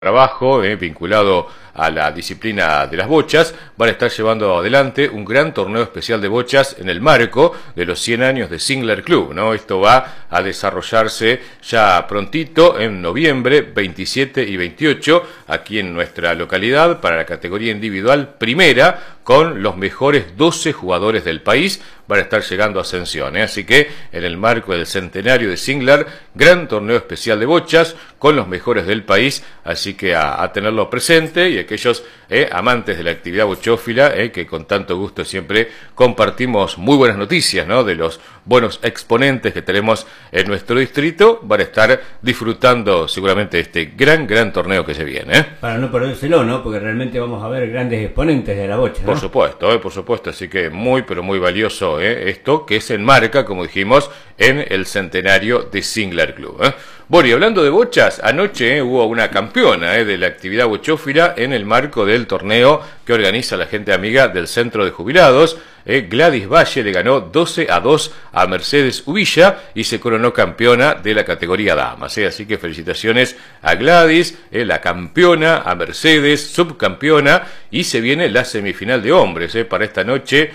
trabajo vinculado a la disciplina de las bochas, van a estar llevando adelante un gran torneo especial de bochas en el marco de los 100 años de Singler Club, ¿no? Esto va a desarrollarse ya prontito en noviembre 27 y 28 aquí en nuestra localidad para la categoría individual primera, con los mejores 12 jugadores del país. Van a estar llegando a Ascensión, así que en el marco del centenario de Singler, gran torneo especial de bochas con los mejores del país, así que a tenerlo presente, y aquellos amantes de la actividad bochófila que con tanto gusto siempre compartimos muy buenas noticias, ¿no?, de los buenos exponentes que tenemos en nuestro distrito, van a estar disfrutando seguramente de este gran torneo que se viene. Para no perdérselo, ¿no?, porque realmente vamos a ver grandes exponentes de la bocha, ¿no? Por supuesto, así que muy pero muy valioso esto que se enmarca, como dijimos, en el centenario de Singler Club. Bueno, y hablando de bochas, anoche hubo una campeona de la actividad bochófila en el marco del torneo que organiza la gente amiga del Centro de Jubilados. Gladys Valle le ganó 12-2 a Mercedes Ubilla y se coronó campeona de la categoría damas. Así que felicitaciones a Gladys, la campeona, a Mercedes, subcampeona, y se viene la semifinal de hombres para esta noche.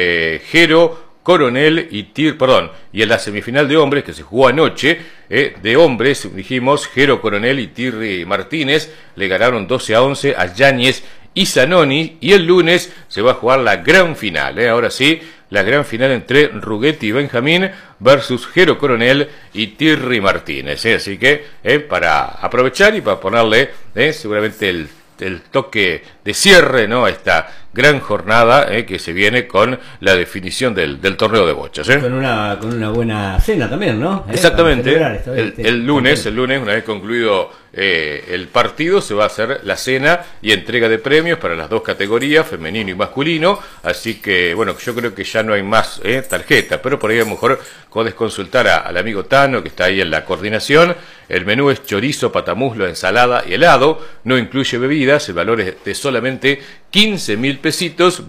Jero Coronel y en la semifinal de hombres que se jugó anoche, de hombres, dijimos, Jero Coronel y Tirri Martínez le ganaron 12-11 a Yáñez y Zanoni, y el lunes se va a jugar la gran final, ahora sí, la gran final entre Rugetti y Benjamín versus Jero Coronel y Tirri Martínez, así que para aprovechar y para ponerle seguramente el toque de cierre, ¿no?, a esta gran jornada que se viene con la definición del torneo de bochas. Con una buena cena también, ¿no? Exactamente. El lunes, una vez concluido el partido, se va a hacer la cena y entrega de premios para las dos categorías, femenino y masculino. Así que, bueno, yo creo que ya no hay más tarjeta, pero por ahí a lo mejor podés consultar al amigo Tano, que está ahí en la coordinación. El menú es chorizo, patamuslo, ensalada y helado. No incluye bebidas. El valor es de solamente 15.000 pesitos,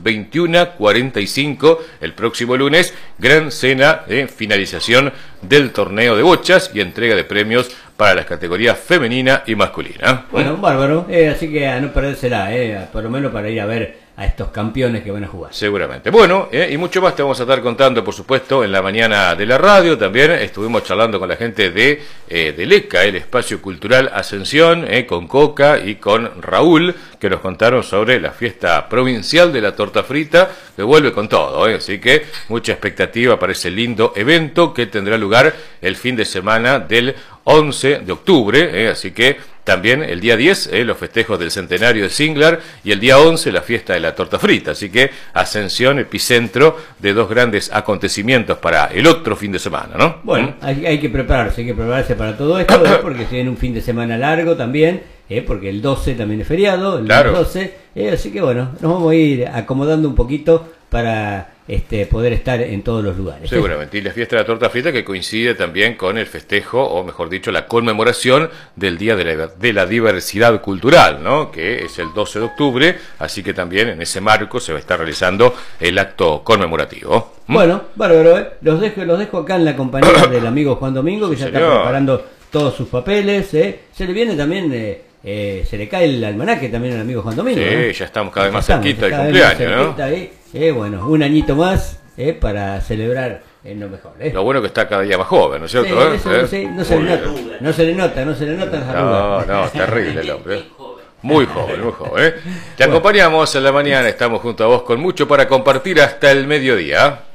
21.45 el próximo lunes. Gran cena de finalización del torneo de bochas y entrega de premios para las categorías femenina y masculina. Bueno, bárbaro. Así que a no perdérsela, por lo menos para ir a ver a estos campeones que van a jugar. Seguramente. Bueno, y mucho más te vamos a estar contando, por supuesto, en la mañana de la radio. También estuvimos charlando con la gente de ECA, el Espacio Cultural Ascensión, con Coca y con Raúl, que nos contaron sobre la fiesta provincial de la torta frita, que vuelve con todo, así que mucha expectativa para ese lindo evento que tendrá lugar el fin de semana del 11 de octubre, así que también el día 10 los festejos del centenario de Singler, y el día 11 la fiesta de la torta frita, así que Ascensión, epicentro de dos grandes acontecimientos para el otro fin de semana, ¿no? Bueno, hay que prepararse para todo esto, porque se viene un fin de semana largo también, porque el 12 también es feriado, el 12, así que bueno, nos vamos a ir acomodando un poquito para poder estar en todos los lugares. Seguramente, y la fiesta de la torta frita que coincide también con el festejo, o mejor dicho, la conmemoración del Día de la Diversidad Cultural, ¿no?, que es el 12 de octubre, así que también en ese marco se va a estar realizando el acto conmemorativo. Bueno, bárbaro, los dejo acá en la compañía del amigo Juan Domingo, que ya está preparando todos sus papeles, se le viene también... se le cae el almanaque también al amigo Juan Domingo, sí, ¿no? Ya estamos cada vez más cerquita del cumpleaños, ¿no? Bueno, un añito más para celebrar en lo mejor. Lo bueno que está cada día más joven, ¿no es cierto? Sí, no se le nota las arrugas. No, terrible el hombre. Muy joven. Te acompañamos en la mañana, estamos junto a vos con mucho para compartir hasta el mediodía.